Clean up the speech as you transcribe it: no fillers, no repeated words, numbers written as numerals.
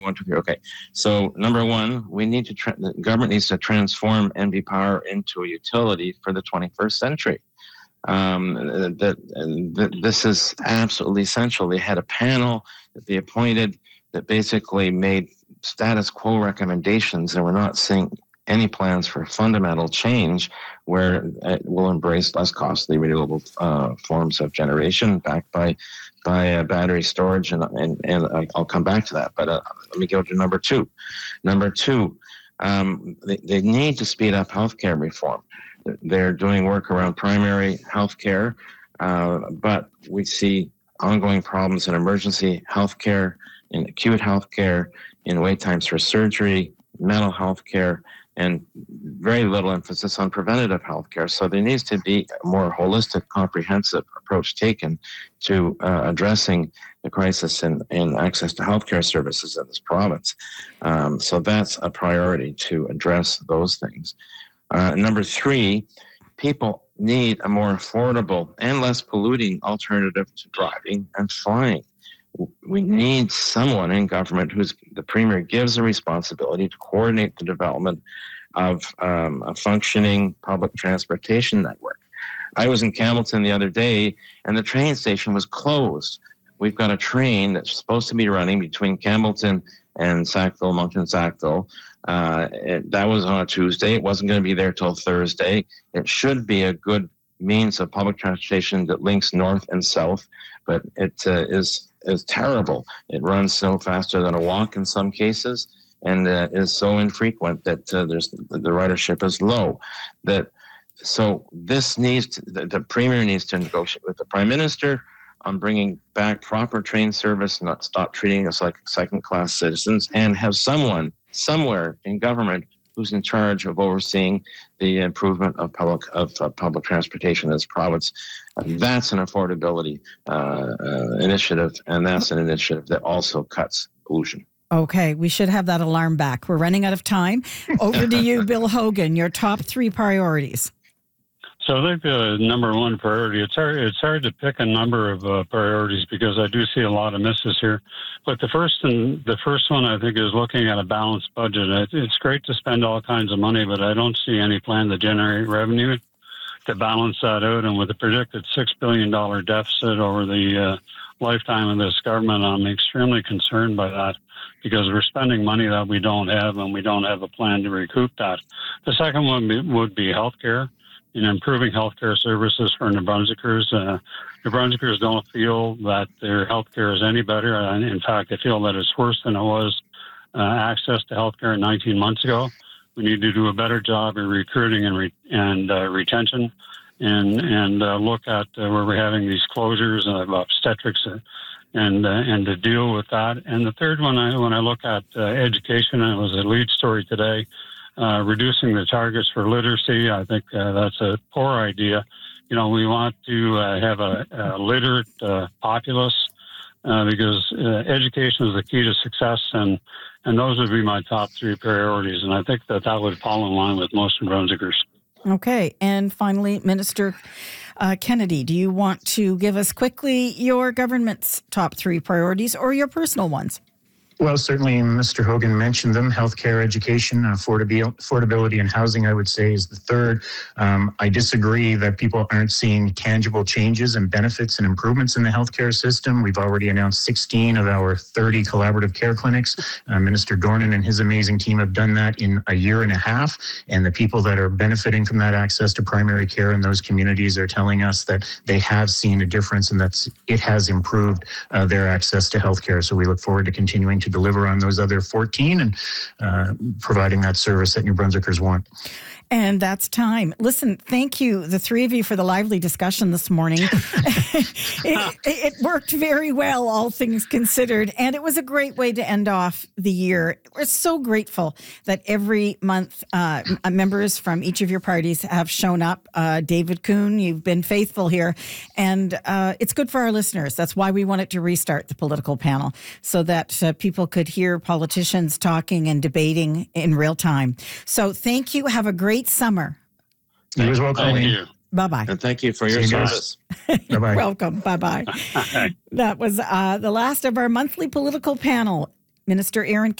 1, 2, 3. Okay. So number one, the government needs to transform NB Power into a utility for the 21st century. This is absolutely essential. They had a panel that they appointed that basically made status quo recommendations, and we're not seeing any plans for fundamental change where it will embrace less costly renewable forms of generation backed by battery storage, and I'll come back to that. But let me go to number two. Number two, they need to speed up healthcare reform. They're doing work around primary healthcare, but we see ongoing problems in emergency healthcare, in acute healthcare, in wait times for surgery, mental healthcare, and very little emphasis on preventative healthcare. So there needs to be a more holistic, comprehensive approach taken to addressing the crisis in access to healthcare services in this province. So that's a priority, to address those things. Number three, people need a more affordable and less polluting alternative to driving and flying. We need someone in government the Premier gives a responsibility to coordinate the development of a functioning public transportation network. I was in Campbellton the other day, and the train station was closed. We've got a train that's supposed to be running between Campbellton and Sackville, Moncton Sackville. That was on a Tuesday. It wasn't going to be there till Thursday. It should be a good means of public transportation that links north and south, but it is terrible. It runs no faster than a walk in some cases, and is so infrequent that the ridership is low. So the Premier needs to negotiate with the Prime Minister on bringing back proper train service, not stop treating us like second-class citizens, and have someone somewhere in government who's in charge of overseeing the improvement of public transportation in this province. That's an affordability initiative, and that's an initiative that also cuts pollution. Okay, we should have that alarm back. We're running out of time. Over to you, Bill Hogan, your top three priorities. So I think the number one priority, it's hard to pick a number of priorities because I do see a lot of misses here. But the first one I think is looking at a balanced budget. It's great to spend all kinds of money, but I don't see any plan to generate revenue to balance that out. And with a predicted $6 billion deficit over the lifetime of this government, I'm extremely concerned by that because we're spending money that we don't have, and we don't have a plan to recoup that. The second one would be healthcare. In improving healthcare services for New Brunswickers. New Brunswickers don't feel that their healthcare is any better. And in fact, they feel that it's worse than it was access to healthcare 19 months ago. We need to do a better job in recruiting and retention, and look at where we're having these closures of obstetrics and to deal with that. And the third one, when I look at education, and it was a lead story today. Reducing the targets for literacy, I think that's a poor idea. We want to have a literate populace because education is the key to success, and those would be my top three priorities. And I think that would fall in line with most New Brunswickers. Okay. And finally, Minister Kennedy, do you want to give us quickly your government's top three priorities or your personal ones? Well, certainly Mr. Hogan mentioned them. Healthcare, education, affordability, and housing, I would say, is the third. I disagree that people aren't seeing tangible changes and benefits and improvements in the healthcare system. We've already announced 16 of our 30 collaborative care clinics. Minister Dornan and his amazing team have done that in a year and a half. And the people that are benefiting from that access to primary care in those communities are telling us that they have seen a difference and that it has improved their access to healthcare. So we look forward to continuing to deliver on those other 14 and providing that service that New Brunswickers want. And that's time. Listen, thank you, the three of you, for the lively discussion this morning. It worked very well, all things considered, and it was a great way to end off the year. We're so grateful that every month members from each of your parties have shown up. David Kuhn, you've been faithful here, and it's good for our listeners. That's why we wanted to restart the political panel, so that people could hear politicians talking and debating in real time. So thank you. Have a great summer. You as well, Colleen. Thank you. Bye-bye. And thank you for your service. Bye-bye. Welcome. Bye-bye. That was the last of our monthly political panel. Minister Aaron